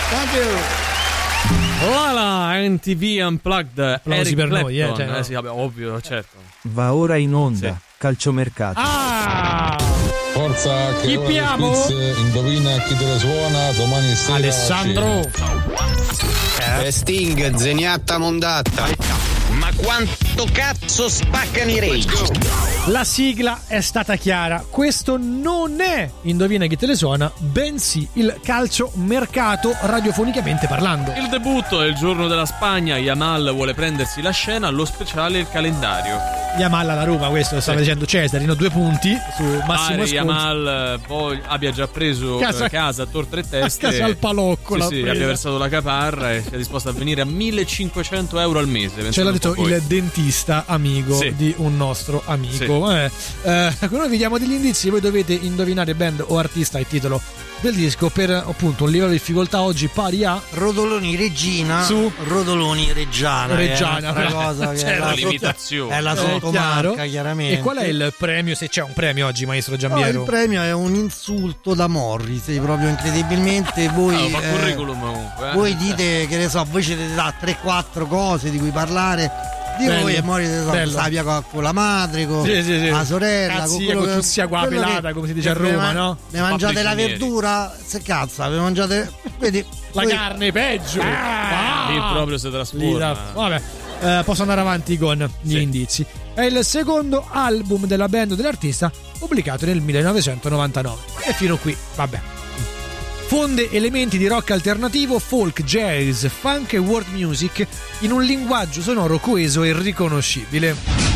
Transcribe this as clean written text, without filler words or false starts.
Thank you. Lala, NTV Unplugged. Applausi per Clapton. noi, cioè, Sì, vabbè, ovvio, certo. Va ora in onda, Sì. calciomercato. Forza, che Chi ora del piamo? quiz, indovina chi te la suona domani sera. Alessandro. Sting, Zeniatta Mondatta. Ma quanto cazzo spaccano i Rage? La sigla è stata chiara. Questo non è Indovina chi te le suona, bensì il calcio mercato radiofonicamente parlando. Il debutto è il giorno della Spagna. Yamal vuole prendersi la scena. Allo speciale il calendario. Yamal alla Roma, questo lo stava dicendo Cesarino, 2 punti su Massimo Pare Esposito. Yamal poi abbia già preso casa a tor tre teste. Casa al palocco l'ha Sì, presa. abbia versato la caparra e sia disposto a venire a 1.500 euro al mese. Ce l'ha detto Poi. il dentista amico Sì. di un nostro amico. Sì. Noi vi diamo degli indizi, voi dovete indovinare band o artista e titolo del disco per appunto un livello di difficoltà oggi pari a Rotoloni Regina Su. Rotoloni Reggiana. Reggiana, che è un'altra cosa che certo. è la Limitazione. è la chiaro. sottomarca, chiaramente. E qual è il premio, se c'è un premio oggi, maestro No, Giambiero? il premio è un insulto da Morris, proprio incredibilmente voi fa curriculum comunque. voi dite che ne so, voi ci date 3-4 cose di cui parlare di Bello, voi e Morris bello. sappia con la madre, con Sì. la sorella, Cazzi, con quello con che sia qua quello pelata, che- come si dice a che Roma, no? Ne mangiate la Pappicinieri. verdura? Se cazzo, vi mangiate vedi La voi- carne peggio. Lì proprio si trasforma. Vabbè, posso andare avanti con gli indizi. È il secondo album della band o dell'artista pubblicato nel 1999. E fino qui, vabbè. Fonde elementi di rock alternativo, folk, jazz, funk e world music in un linguaggio sonoro coeso e riconoscibile.